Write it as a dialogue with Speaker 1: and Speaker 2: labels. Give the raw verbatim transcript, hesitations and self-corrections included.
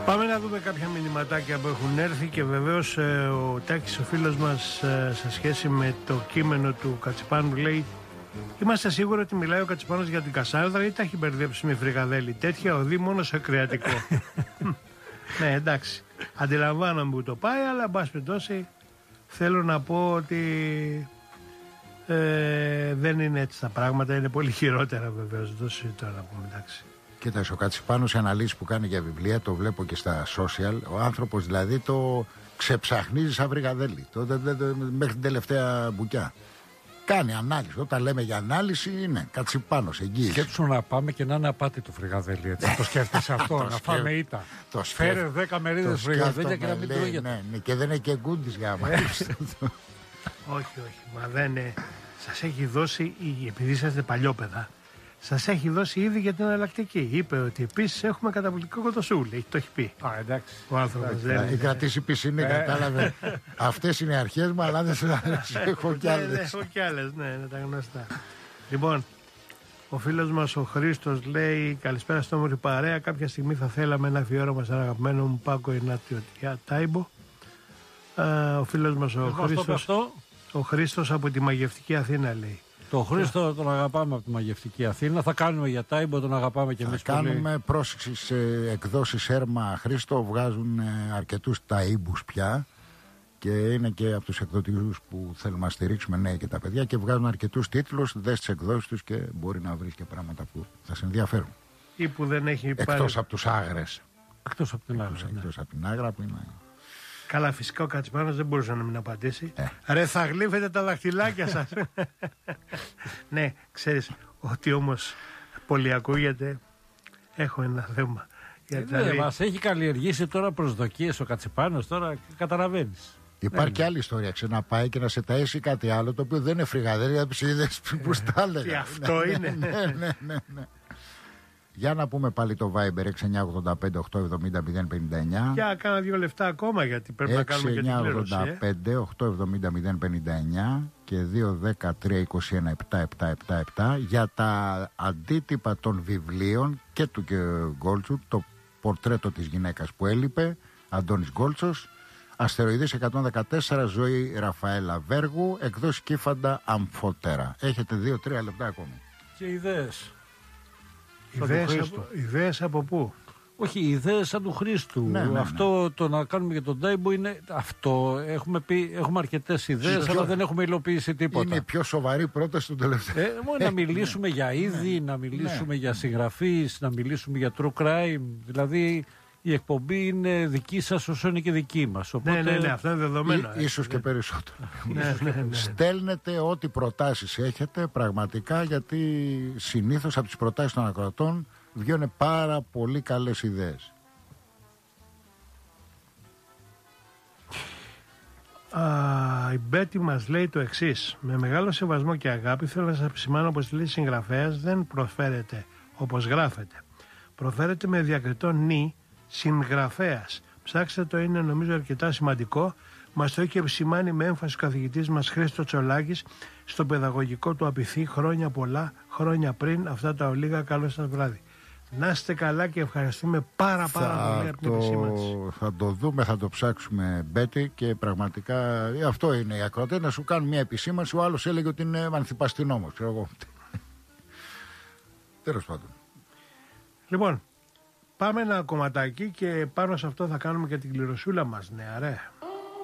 Speaker 1: Πάμε να δούμε κάποια μηνυματάκια που έχουν έρθει και βεβαίως ε, ο Τάκης, ο φίλος μας, ε, σε σχέση με το κείμενο του Κατσιπάνου λέει: είμαστε σίγουροι ότι μιλάει ο Κατσιπάνος για την Κασάνδρα ή τα έχει μπερδέψει με φρικαδέλη? Τέτοια οδή μόνο σε κρεατικό. Ναι, εντάξει. Αντιλαμβάνομαι που το πάει, αλλά εν πάση περιπτώσει θέλω να πω ότι ε, δεν είναι έτσι τα πράγματα. Είναι πολύ χειρότερα βεβαίως. Δεν το συζητώ να πούμε, εντάξει.
Speaker 2: Κοίταξε, ο Κατσιπάνος, οι αναλύσεις που κάνει για βιβλία, το βλέπω και στα social. Ο άνθρωπος δηλαδή το ξεψαχνίζει σαν βρυγαδέλη. Το, το, το, το, μέχρι την τελευταία μπουκιά. Κάνει ανάλυση. Όταν λέμε για ανάλυση, είναι Κατσιπάνος, εγγύηση.
Speaker 3: Σκέψου να πάμε και να είναι απάτη το φρυγαδέλι. Έτσι. Το σκέφτεσαι αυτό, να φάμε ήττα. Φέρε δέκα μερίδες φρυγαδέλια και να μην τρώγεται.
Speaker 2: Ναι, ναι, και δεν είναι και γκούντις για άμα.
Speaker 1: Όχι, όχι. Μα δεν είναι. Σας έχει δώσει, επειδή είσαστε παλιόπαιδα, σας έχει δώσει ήδη για την εναλλακτική. Είπε ότι επίσης έχουμε καταπληκτικό κοτοσούλι. Το έχει πει.
Speaker 3: Α, εντάξει.
Speaker 1: Ο άνθρωπος δεν είναι.
Speaker 2: Η κρατήσει πισινή, κατάλαβε. Αυτές είναι οι αρχές μου, αλλά δεν σου έχω κι άλλες.
Speaker 1: Έχω κι άλλες, ναι, είναι τα γνωστά. Λοιπόν, ο φίλος μας ο Χρήστος λέει: καλησπέρα στο όμορφη παρέα. Κάποια στιγμή θα θέλαμε ένα αφιέρωμα στον αγαπημένο μου Πάκο Ινάτιο Τάιμπο. Ο φίλος μας ο Χρήστος, ο Χρήστος από τη μαγευτική Αθήνα λέει.
Speaker 3: Το Χρήστο τον αγαπάμε από τη μαγευτική Αθήνα. Θα κάνουμε για Τάιμπο, τον αγαπάμε και εμείς.
Speaker 2: Θα κάνουμε πρόσεξη σε εκδόσεις Έρμα Χρήστο. Βγάζουν αρκετούς Ταΐμπους πια και είναι και από τους εκδοτικούς που θέλουμε να στηρίξουμε, ναι, και τα παιδιά, και βγάζουν αρκετούς τίτλους. Δες τις εκδόσεις τους και μπορεί να βρεις και πράγματα που θα σε ενδιαφέρουν.
Speaker 1: Ή που δεν έχει
Speaker 2: εκτός
Speaker 1: πάρει...
Speaker 2: από τους Άγρες.
Speaker 3: Εκτός από την Άγρα.
Speaker 2: Εκτός, ναι. εκτός από την Άγρα που είναι.
Speaker 1: Καλά, φυσικά ο Κατσιπάνος δεν μπορούσε να μην απαντήσει.
Speaker 2: Ε.
Speaker 1: Ρε, θα γλύφετε τα δαχτυλάκια σας. Ναι, ξέρεις ότι όμως πολύ ακούγεται. Έχω ένα θέμα.
Speaker 3: Ε, δηλαδή... Μας έχει καλλιεργήσει τώρα προσδοκίες ο Κατσιπάνος, τώρα καταλαβαίνεις.
Speaker 2: Υπάρχει και άλλη ιστορία. Ξαναπάει και να σε ταΐσει κάτι άλλο το οποίο δεν είναι φρυγαδέλη, από τις είδες που στα έλεγα.
Speaker 1: Και αυτό είναι.
Speaker 2: Ναι, ναι, ναι, ναι. Για να πούμε πάλι το Viber έξι εννιά ογδόντα πέντε οκτώ εβδομήντα μηδέν πενήντα εννιά.
Speaker 1: Για κάνα δύο λεφτά ακόμα, γιατί πρέπει να κάνουμε και την πλήρωση.
Speaker 2: έξι εννιά ογδόντα πέντε οκτώ εβδομήντα μηδέν πενήντα εννιά και δύο δέκα τρία είκοσι ένα επτά επτά επτά επτά για τα αντίτυπα των βιβλίων και του και Γκόλτσου, το πορτρέτο της γυναίκας που έλειπε, Αντώνης Γκόλτσος, Αστεροειδής εκατόν δεκατέσσερα, Ζωή Ραφαέλα Βέργου, εκδόσεις Κύφαντα Αμφότερα. Έχετε δύο τρία λεπτά ακόμη.
Speaker 3: Και ιδέες.
Speaker 1: Ιδέες από, ιδέες από πού?
Speaker 3: Όχι, ιδέες σαν του Χρήστου.
Speaker 2: Ναι, ναι,
Speaker 3: αυτό
Speaker 2: ναι.
Speaker 3: το να κάνουμε για τον Τάιμπο είναι αυτό. Έχουμε, πει, έχουμε αρκετές ιδέες, αλλά δεν έχουμε υλοποιήσει τίποτα.
Speaker 2: Είναι η πιο σοβαρή πρόταση του τελευταίου.
Speaker 3: Ε, μόνο να μιλήσουμε για είδη, να μιλήσουμε ναι. για συγγραφείς, να μιλήσουμε για true crime. Δηλαδή η εκπομπή είναι δική σας όσο είναι και δική μας. Οπότε...
Speaker 1: Ναι, ναι, ναι, αυτό είναι δεδομένο.
Speaker 2: Ή, ίσως και περισσότερο.
Speaker 1: Ναι, ναι, ναι.
Speaker 2: Στέλνετε ό,τι προτάσεις έχετε πραγματικά, γιατί συνήθως από τις προτάσεις των ακροατών βγαίνουν πάρα πολύ καλές ιδέες.
Speaker 1: Α, η Μπέτη μας λέει το εξής: με μεγάλο σεβασμό και αγάπη θέλω να σας επισημάνω πως η λέξη συγγραφέας δεν προφέρεται όπως γράφεται. Προφέρεται με διακριτό νη, συγγραφέας. Ψάξτε το, είναι νομίζω αρκετά σημαντικό. Μας το έχει επισημάνει με έμφαση ο καθηγητής μας Χρήστο Τσολάκης στο παιδαγωγικό του Απειθή χρόνια πολλά, χρόνια πριν. Αυτά τα ολίγα, καλό σας βράδυ. Να είστε καλά και ευχαριστούμε πάρα πάρα θα πολύ από την επισήμανση.
Speaker 2: Θα το δούμε, θα το ψάξουμε, Μπέτη, και πραγματικά αυτό είναι οι ακροατές, να σου κάνουν μια επισήμανση. Ο άλλος έλεγε ότι είναι ανθιπαστινόμος, ξέρω εγώ. Τέλος πάντων.
Speaker 1: Λοιπόν, πάμε ένα κομματάκι και πάνω σε αυτό θα κάνουμε και την κληροσούλα μας, ναι, ρε.